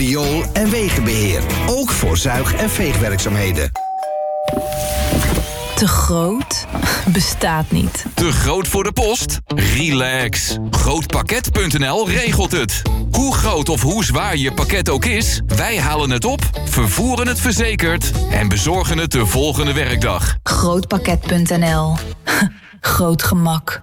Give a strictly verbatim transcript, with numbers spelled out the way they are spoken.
riool- en wegenbeheer. Ook voor zuig- en veegwerkzaamheden. Te groot? Bestaat niet. Te groot voor de post? Relax. Grootpakket punt n l regelt het. Hoe groot of hoe zwaar je pakket ook is, wij halen het op, vervoeren het verzekerd en bezorgen het de volgende werkdag. Grootpakket punt n l. Groot gemak.